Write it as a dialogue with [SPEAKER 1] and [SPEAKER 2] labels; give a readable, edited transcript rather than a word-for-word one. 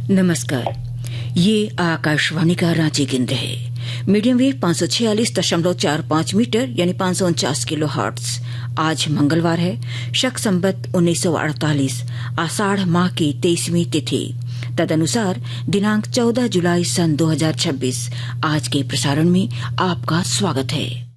[SPEAKER 1] नमस्कार, ये आकाशवाणी का रांची केंद्र है। मीडियम वेव 546.45 मीटर यानी 549 किलो हर्ट्ज। आज मंगलवार है, शक संवत 1948, आषाढ़ माह की 23वीं तिथि, तदनुसार दिनांक 14 जुलाई सन 2026। आज के प्रसारण में आपका स्वागत है।